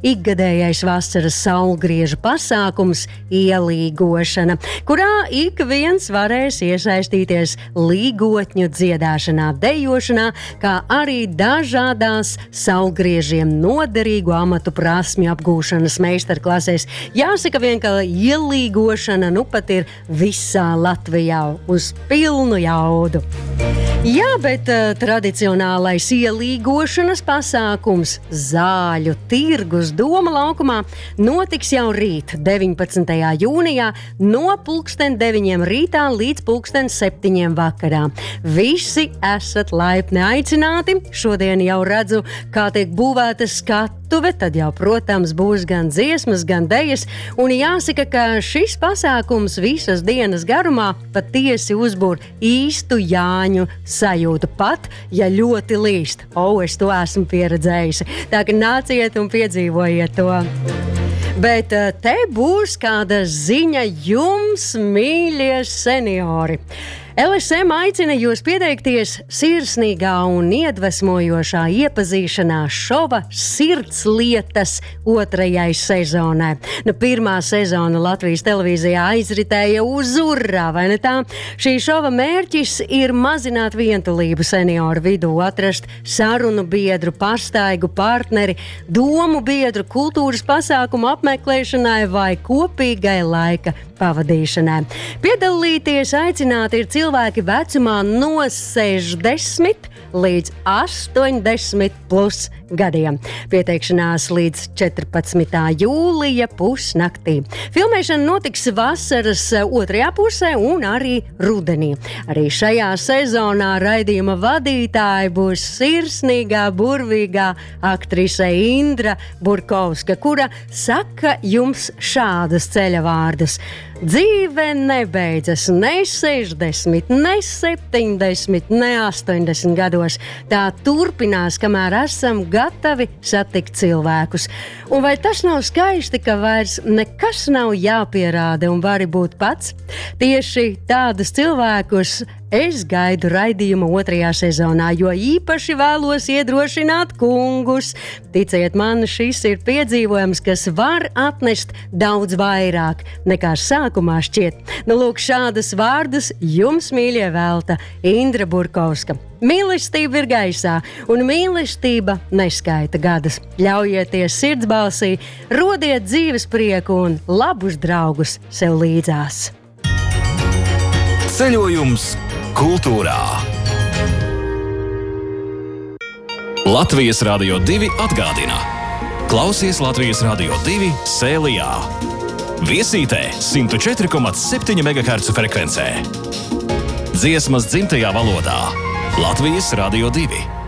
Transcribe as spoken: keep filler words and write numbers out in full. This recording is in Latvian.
ikgadējais vasaras saulgriežu pasākums ielīgošana, kurā ik viens varēs iesaistīties līgotņu dziedāšanā, dejošanā, kā arī dažādās saulgriežiem noderīgu amatu prasmju apgūšanas meistarklasēs. Jāsaka vien, ka ielīgošana nu pat ir visā Latvijā uz pilnu jaudu. Jā, bet uh, tradicionālais ielīgošanas pasākums Zāļu tirgus Doma laukumā notiks jau rīt, deviņpadsmitajā jūnijā, no pulksten deviņiem rītā līdz pulksten septiņiem vakarā. Visi esat laipni aicināti. Šodien jau redzu, kā tiek būvēta skatuve, tad jau, protams, būs gan dziesmas, gan dejas, un jāsaka, ka šis pasākums visas dienas garumā patiesi uzbūr īstu Jāņu sajūtu, pat, ja ļoti līst. O, es to esmu pieredzējusi. Tā ka nāciet un piedzīvojiet to. Bet te būs kāda ziņa jums, mīļie seniori. L S M aicina jūs pieteikties sirsnīgā un iedvesmojošā iepazīšanā šova Sirdslietas otrajai sezonai. Nu, pirmā sezona Latvijas televīzijā aizritēja uz urrā, vai ne tā? Šī šova mērķis ir mazināt vientulību senioru vidū, atrast sarunu biedru, pastaigu partneri, domu biedru kultūras pasākumu apmeklēšanai vai kopīgai laika pavadīšanai. Piedalīties aicināti ir cilvēki vecumā no sešdesmit līdz astoņdesmit plus gadiem. Pieteikšanās līdz četrpadsmitā jūlija pusnaktī. Filmēšana notiks vasaras otrajā pusē un arī rudenī. Arī šajā sezonā raidījuma vadītāja būs sirsnīgā, burvīgā aktrise Indra Burkovska, kura saka jums šādus ceļa vārdus. Dzīve nebeidzas ne sešdesmit, ne septiņdesmit, ne astoņdesmit gados. Tā turpinās, kamēr esam gatavi satikt cilvēkus. Un vai tas nav skaisti, ka vairs nekas nav jāpierāda un vari būt pats? Tieši tādus cilvēkus es gaidu raidījuma otrajā sezonā, jo īpaši vēlos iedrošināt kungus. Ticiet man, šis ir piedzīvojums, kas var atnest daudz vairāk nekā sākumā šķiet. Nu, lūk, šādas vārdus jums, mīļie, velta Indra Burkovska. Mīlestība ir gaisā, un mīlestība neskaita gadus. Ļaujieties sirdsbalsī, rodiet dzīves prieku un labus draugus sev līdzās. Ceļojums kultūrā. Latvijas Radio divi atgādina. Klausies Latvijas Radio divi Sēlijā. Viesītē simt četri komats septiņi megahercu frekvencē. Dziesmas dzimtajā valodā. Latvijas Radio divi.